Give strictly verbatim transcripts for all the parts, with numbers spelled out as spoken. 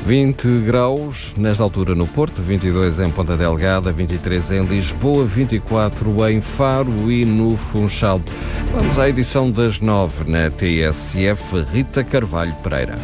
vinte graus nesta altura no Porto, vinte e dois em Ponta Delgada, vinte e três em Lisboa, vinte e quatro em Faro e no Funchal. Vamos à edição das nove na T S F, Rita Carvalho Pereira.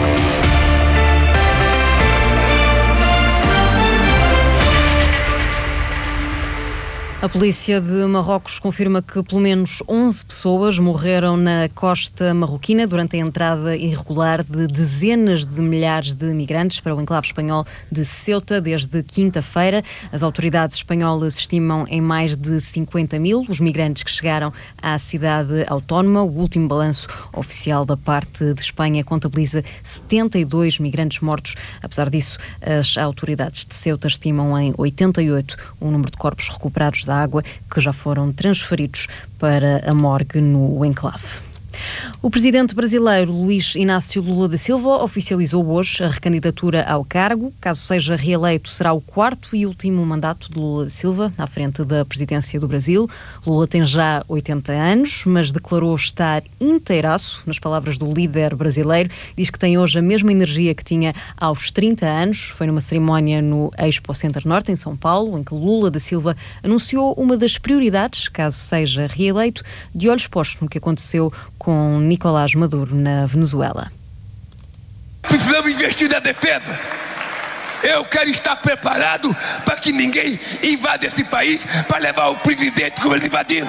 A polícia de Marrocos confirma que pelo menos onze pessoas morreram na costa marroquina durante a entrada irregular de dezenas de milhares de migrantes para o enclave espanhol de Ceuta desde quinta-feira. As autoridades espanholas estimam em mais de cinquenta mil os migrantes que chegaram à cidade autónoma. O último balanço oficial da parte de Espanha contabiliza setenta e dois migrantes mortos. Apesar disso, as autoridades de Ceuta estimam em oitenta e oito o número de corpos recuperados da água que já foram transferidos para a morgue no enclave. O presidente brasileiro Luiz Inácio Lula da Silva oficializou hoje a recandidatura ao cargo. Caso seja reeleito, será o quarto e último mandato de Lula da Silva à frente da presidência do Brasil. Lula tem já oitenta anos, mas declarou estar inteiraço, nas palavras do líder brasileiro. Diz que tem hoje a mesma energia que tinha aos trinta anos. Foi numa cerimónia no Expo Center Norte, em São Paulo, em que Lula da Silva anunciou uma das prioridades, caso seja reeleito, de olhos postos no que aconteceu com Nicolás Maduro na Venezuela. Precisamos investir na defesa. Eu quero estar preparado para que ninguém invada esse país para levar o presidente como eles invadiram.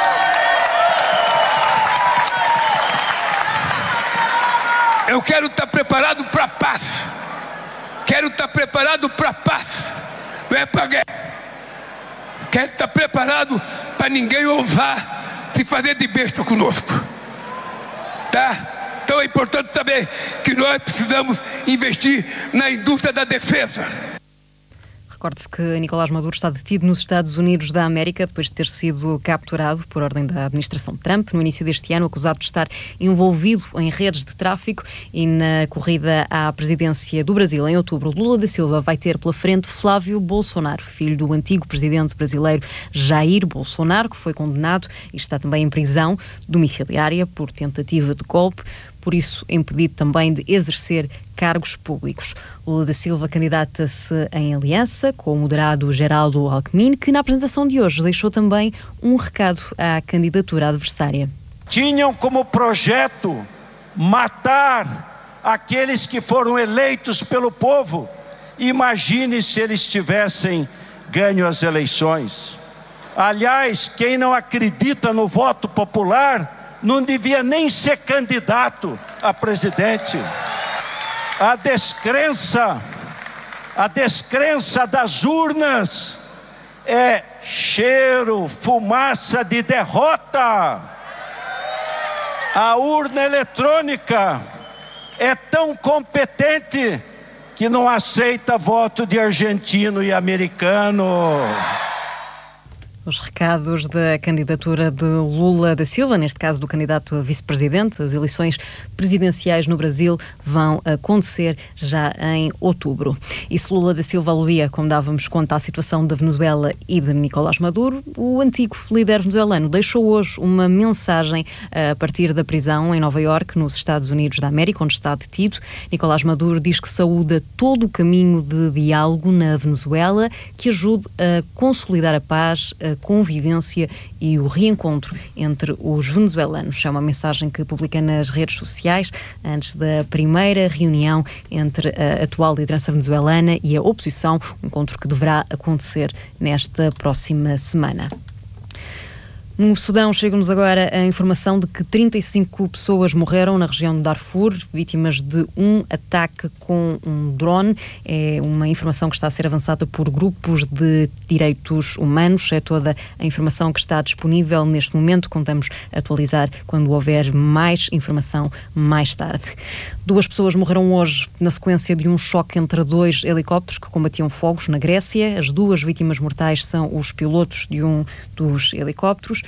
Eu quero estar preparado para a paz. Quero estar preparado para a paz. Não é para a guerra. Quero estar preparado para ninguém ousar se fazer de besta conosco. Tá? Então é importante saber que nós precisamos investir na indústria da defesa. Recorde-se que Nicolás Maduro está detido nos Estados Unidos da América depois de ter sido capturado por ordem da administração Trump no início deste ano, acusado de estar envolvido em redes de tráfico e na corrida à presidência do Brasil em outubro. Lula da Silva vai ter pela frente Flávio Bolsonaro, filho do antigo presidente brasileiro Jair Bolsonaro, que foi condenado e está também em prisão domiciliária por tentativa de golpe, por isso impedido também de exercer cargos públicos. Lula da Silva candidata-se em aliança com o moderado Geraldo Alckmin, que na apresentação de hoje deixou também um recado à candidatura adversária. Tinham como projeto matar aqueles que foram eleitos pelo povo. Imagine se eles tivessem ganho as eleições. Aliás, quem não acredita no voto popular não devia nem ser candidato a presidente. A descrença, a descrença das urnas é cheiro, fumaça de derrota. A urna eletrônica é tão competente que não aceita voto de argentino e americano. Os recados da candidatura de Lula da Silva, neste caso do candidato a vice-presidente. As eleições presidenciais no Brasil vão acontecer já em outubro. E se Lula da Silva aludia, como dávamos conta, à situação da Venezuela e de Nicolás Maduro, o antigo líder venezuelano deixou hoje uma mensagem a partir da prisão em Nova Iorque, nos Estados Unidos da América, onde está detido. Nicolás Maduro diz que saúda todo o caminho de diálogo na Venezuela que ajude a consolidar a paz, a convivência e o reencontro entre os venezuelanos. É uma mensagem que publica nas redes sociais antes da primeira reunião entre a atual liderança venezuelana e a oposição, um encontro que deverá acontecer nesta próxima semana. No Sudão, chega-nos agora a informação de que trinta e cinco pessoas morreram na região de Darfur, vítimas de um ataque com um drone. É uma informação que está a ser avançada por grupos de direitos humanos. É toda a informação que está disponível neste momento. Contamos atualizar quando houver mais informação mais tarde. Duas pessoas morreram hoje na sequência de um choque entre dois helicópteros que combatiam fogos na Grécia. As duas vítimas mortais são os pilotos de um dos helicópteros.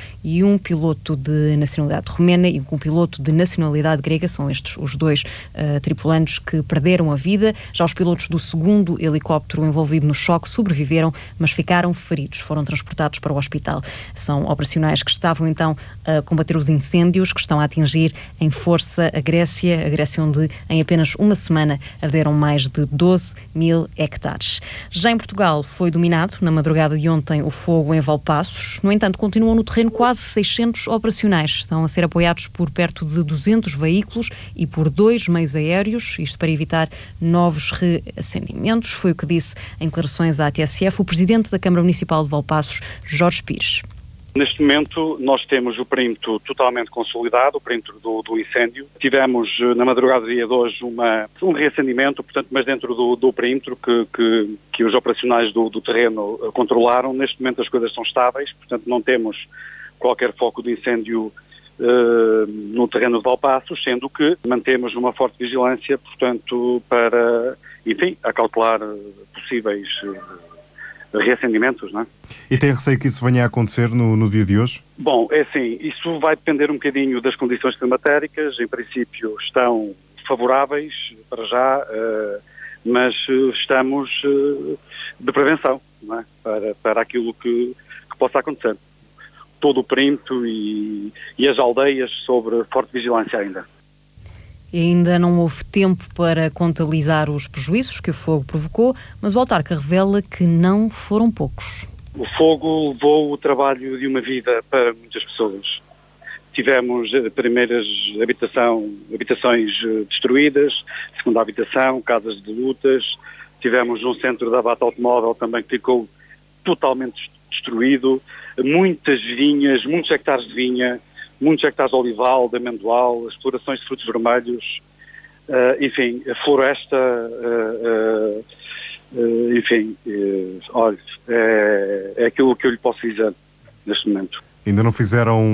e um piloto de nacionalidade romena e um piloto de nacionalidade grega. São estes os dois uh, tripulantes que perderam a vida. Já os pilotos do segundo helicóptero envolvido no choque sobreviveram, mas ficaram feridos. Foram transportados para o hospital. São operacionais que estavam então a combater os incêndios que estão a atingir em força a Grécia. A Grécia onde em apenas uma semana arderam mais de doze mil hectares. Já em Portugal foi dominado na madrugada de ontem o fogo em Valpaços. No entanto, continuam no terreno quase seiscentos operacionais. Estão a ser apoiados por perto de duzentos veículos e por dois meios aéreos, isto para evitar novos reacendimentos. Foi o que disse em declarações à T S F o presidente da Câmara Municipal de Valpaços, Jorge Pires. Neste momento nós temos o perímetro totalmente consolidado, o perímetro do, do incêndio. Tivemos na madrugada do dia de hoje uma, um reacendimento, portanto, mas dentro do, do perímetro que, que, que os operacionais do, do terreno controlaram. Neste momento as coisas são estáveis, portanto não temos qualquer foco de incêndio uh, no terreno de Valpaços, sendo que mantemos uma forte vigilância, portanto, para, enfim, acautelar possíveis uh, reacendimentos, não é? E tem receio que isso venha a acontecer no, no dia de hoje? Bom, é assim, isso vai depender um bocadinho das condições climatéricas. Em princípio estão favoráveis para já, uh, mas estamos uh, de prevenção, não é? para, para aquilo que, que possa acontecer. Todo o perímetro e, e as aldeias sobre forte vigilância ainda. E ainda não houve tempo para contabilizar os prejuízos que o fogo provocou, mas o autarca revela que não foram poucos. O fogo levou o trabalho de uma vida para muitas pessoas. Tivemos primeiras habitação, habitações destruídas, segunda habitação, casas de lutas. Tivemos um centro de abate automóvel também que ficou totalmente destruído. Muitas vinhas, muitos hectares de vinha, muitos hectares de olival, de amendoal, explorações de frutos vermelhos, uh, enfim, a floresta, uh, uh, uh, enfim, uh, olha, é, é aquilo que eu lhe posso dizer neste momento. Ainda não fizeram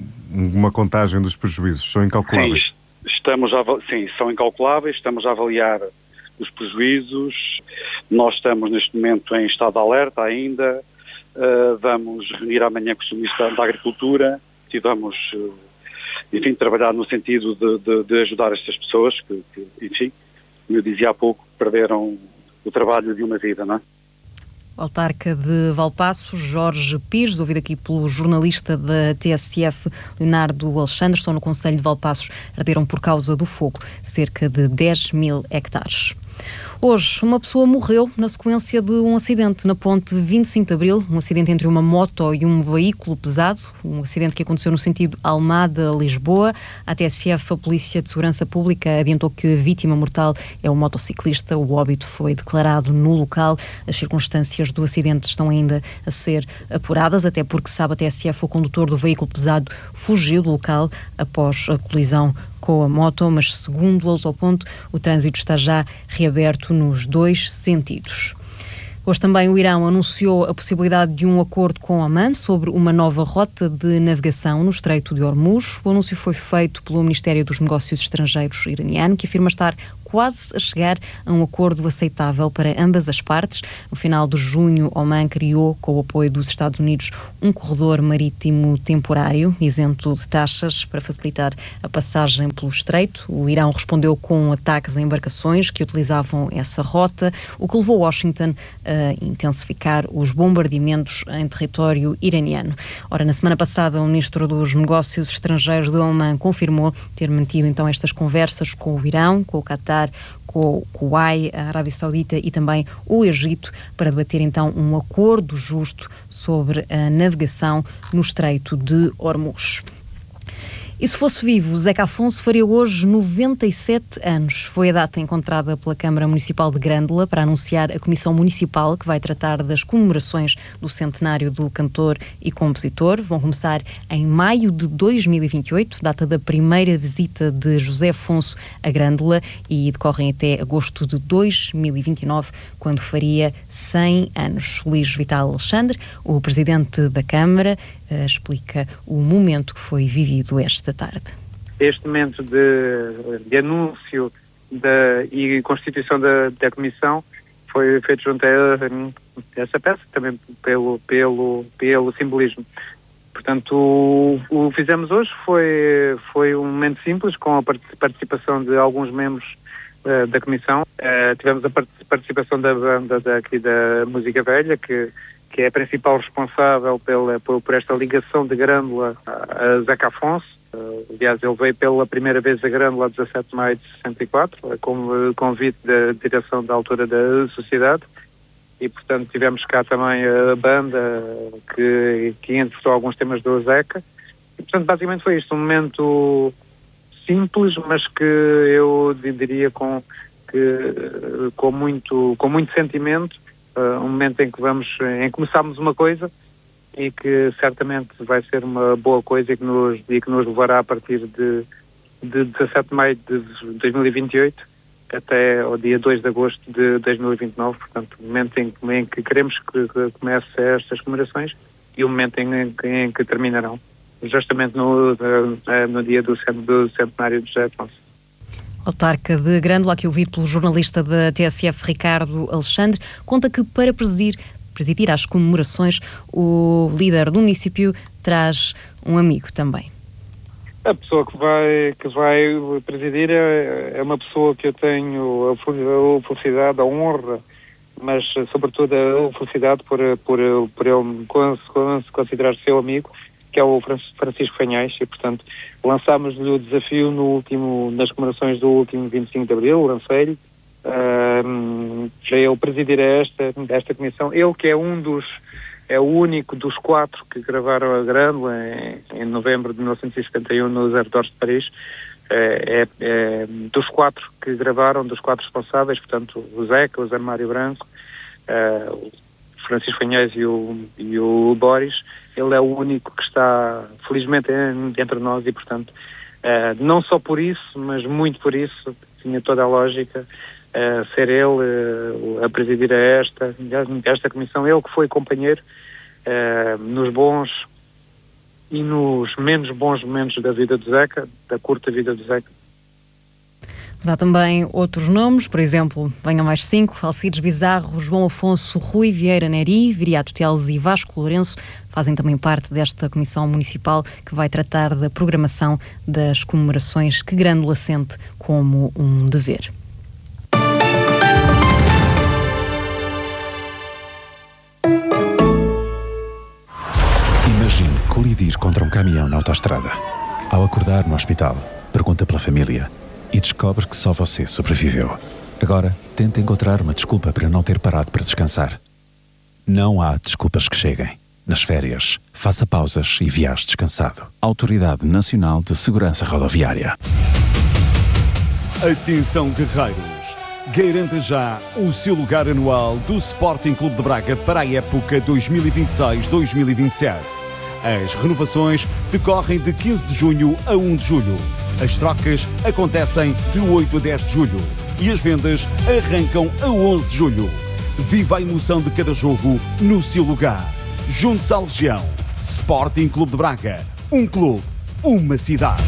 uma contagem dos prejuízos? São incalculáveis? Sim, estamos a, sim, são incalculáveis, estamos a avaliar os prejuízos. Nós estamos neste momento em estado de alerta ainda, uh, vamos reunir amanhã com o Ministro da Agricultura e vamos, uh, enfim, trabalhar no sentido de, de, de ajudar estas pessoas que, que, enfim, como eu dizia há pouco, perderam o trabalho de uma vida, não é? O autarca de Valpaços, Jorge Pires, ouvido aqui pelo jornalista da T S F, Leonardo Alexandre. Estão no concelho de Valpaços, arderam por causa do fogo cerca de dez mil hectares. Hoje, uma pessoa morreu na sequência de um acidente na ponte vinte e cinco de Abril, um acidente entre uma moto e um veículo pesado, um acidente que aconteceu no sentido Almada-Lisboa. A T S F, a Polícia de Segurança Pública, adiantou que a vítima mortal é um motociclista. O óbito foi declarado no local. As circunstâncias do acidente estão ainda a ser apuradas, até porque, sabe a T S F, o condutor do veículo pesado fugiu do local após a colisão com a moto, mas segundo eles ao ponto, o trânsito está já reaberto nos dois sentidos. Hoje também o Irão anunciou a possibilidade de um acordo com Oman sobre uma nova rota de navegação no Estreito de Hormuz. O anúncio foi feito pelo Ministério dos Negócios Estrangeiros iraniano, que afirma estar quase a chegar a um acordo aceitável para ambas as partes. No final de junho, Oman criou, com o apoio dos Estados Unidos, um corredor marítimo temporário, isento de taxas, para facilitar a passagem pelo estreito. O Irão respondeu com ataques a embarcações que utilizavam essa rota, o que levou Washington a intensificar os bombardeamentos em território iraniano. Ora, na semana passada, o Ministro dos Negócios Estrangeiros de Oman confirmou ter mantido então estas conversas com o Irão, com o Qatar, com o Kuwait, a Arábia Saudita e também o Egito, para debater então um acordo justo sobre a navegação no Estreito de Hormuz. E se fosse vivo, Zeca Afonso faria hoje noventa e sete anos. Foi a data encontrada pela Câmara Municipal de Grândola para anunciar a Comissão Municipal que vai tratar das comemorações do centenário do cantor e compositor. Vão começar em maio de dois mil e vinte e oito, data da primeira visita de José Afonso a Grândola, e decorrem até agosto de dois mil e vinte e nove, quando faria cem anos. Luís Vital Alexandre, o presidente da Câmara, Uh, explica o momento que foi vivido esta tarde. Este momento de, de anúncio da, e constituição da, da Comissão foi feito junto a essa peça, também pelo, pelo, pelo simbolismo. portanto, o, o que fizemos hoje foi, foi um momento simples, com a participação de alguns membros uh, da Comissão. Uh, tivemos a participação da banda da, aqui da Música Velha, que, que é a principal responsável pela, por, por esta ligação de Grândola a, a Zeca Afonso. Uh, aliás, ele veio pela primeira vez a Grândola a dezassete de maio de sessenta e quatro, com uh, convite da direção da altura da sociedade. E, portanto, tivemos cá também a banda que, que interpretou alguns temas do Zeca. E, portanto, basicamente foi isto, um momento simples, mas que eu diria com, que, com, muito, com muito sentimento, uh, um momento em que vamos, em que começámos uma coisa e que certamente vai ser uma boa coisa e que nos, e que nos levará a partir de, de dezassete de maio de dois mil e vinte e oito até ao dia dois de agosto de dois mil e vinte e nove, portanto, o momento em, em que queremos que, que comece estas comemorações e o momento em, em, em que terminarão, justamente no, no dia do, do centenário de José Afonso. Autarca de Grândola, aqui ouvido pelo jornalista da T S F, Ricardo Alexandre, conta que para presidir, presidir às comemorações, o líder do município traz um amigo também. A pessoa que vai, que vai presidir é, é uma pessoa que eu tenho a felicidade, a honra, mas sobretudo a felicidade por, por, por ele se considerar seu amigo, que é o Francisco Fanhais, e portanto lançámos-lhe o desafio no último, nas comemorações do último vinte e cinco de abril, lancei-lhe, uh, para ele presidir esta, esta comissão, ele que é um dos É o único dos quatro que gravaram a Grândola em, em novembro de mil novecentos e setenta e um nos arredores de Paris. É, é, é, dos quatro que gravaram, dos quatro responsáveis, portanto, o Zeca, o Zé Mário Branco, uh, o Francisco Fanhais e o, e o Boris, ele é o único que está, felizmente, entre nós e, portanto, uh, não só por isso, mas muito por isso, tinha toda a lógica, Uh, ser ele uh, a presidir a esta, esta comissão, ele que foi companheiro uh, nos bons e nos menos bons momentos da vida do Zeca, da curta vida do Zeca. Dá também outros nomes, por exemplo, venham mais cinco: Alcides Bizarro, João Afonso, Rui Vieira Neri, Viriato Teles e Vasco Lourenço fazem também parte desta comissão municipal que vai tratar da programação das comemorações que Grândola sente como um dever. Imagine colidir contra um caminhão na autoestrada. Ao acordar no hospital, pergunta pela família e descobre que só você sobreviveu. Agora, tenta encontrar uma desculpa para não ter parado para descansar. Não há desculpas que cheguem. Nas férias, faça pausas e viaje descansado. Autoridade Nacional de Segurança Rodoviária. Atenção, guerreiros! Garanta já o seu lugar anual do Sporting Clube de Braga para a época dois mil e vinte e seis dois mil e vinte e sete. As renovações decorrem de quinze de junho a um de julho. As trocas acontecem de oito a dez de julho e as vendas arrancam a onze de julho. Viva a emoção de cada jogo no seu lugar. Junte-se à Legião. Sporting Clube de Braga. Um clube, uma cidade.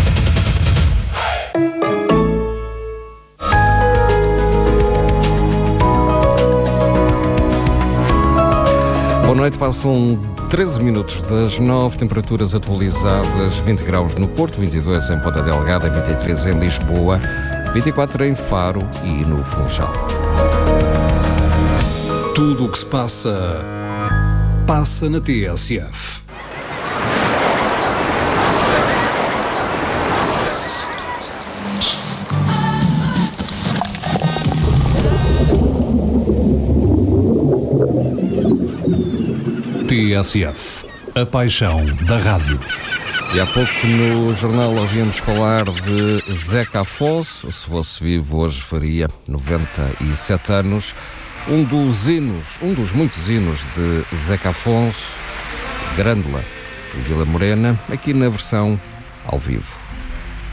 Boa noite, passam treze minutos das nove, temperaturas atualizadas, vinte graus no Porto, vinte e dois em Ponta Delgada, vinte e três em Lisboa, vinte e quatro em Faro e no Funchal. Tudo o que se passa, passa na T S F. T S F, a paixão da rádio. E há pouco no jornal ouvíamos falar de Zeca Afonso. Se fosse vivo hoje faria noventa e sete anos. Um dos hinos, um dos muitos hinos de Zeca Afonso, Grândola e Vila Morena, aqui na versão ao vivo.